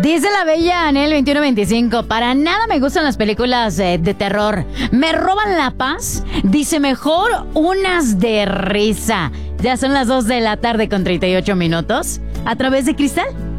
Dice la bella Anel 2125, para nada me gustan las películas de terror. Me roban la paz. Dice, mejor unas de risa. Ya son las 2 de la tarde con 38 minutos. A través de Cristal